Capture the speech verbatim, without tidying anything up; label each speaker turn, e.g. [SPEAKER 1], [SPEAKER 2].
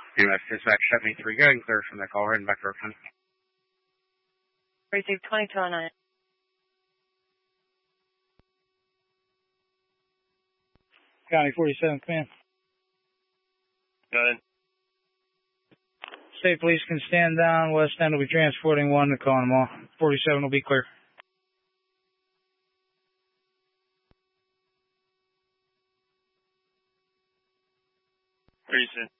[SPEAKER 1] U S Dispatch seventy-three, going clear from the call, heading back to our county.
[SPEAKER 2] Receive twenty-two oh nine.
[SPEAKER 3] County forty-seven, command.
[SPEAKER 4] Go ahead.
[SPEAKER 3] State police can stand down. West End will be transporting one to Conemaugh. forty-seven will be clear.
[SPEAKER 4] Where are you sitting?